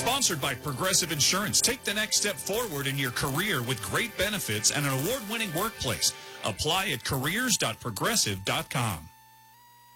Sponsored by Progressive Insurance. Take the next step forward in your career with great benefits and an award-winning workplace. Apply at careers.progressive.com.